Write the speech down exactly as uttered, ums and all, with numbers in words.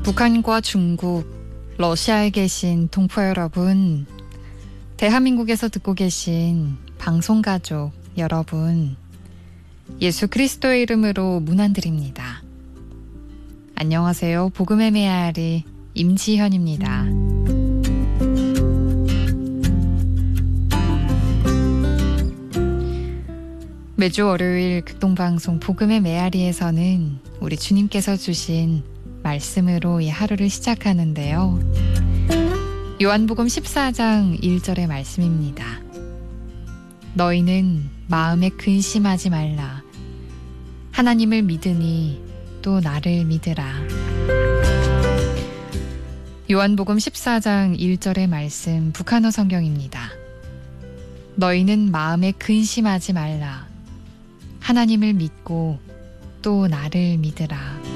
북한과 중국, 러시아에 계신 동포 여러분, 대한민국에서 듣고 계신 방송가족 여러분, 예수 그리스도의 이름으로 문안드립니다. 안녕하세요. 복음의 메아리 임지현입니다. 매주 월요일 극동방송 복음의 메아리에서는 우리 주님께서 주신 말씀으로 이 하루를 시작하는데요. 요한복음 십사 장 일 절의 말씀입니다. 너희는 마음에 근심하지 말라. 하나님을 믿으니 또 나를 믿으라. 요한복음 십사 장 일 절의 말씀 북한어 성경입니다. 너희는 마음에 근심하지 말라. 하나님을 믿고 또 나를 믿으라.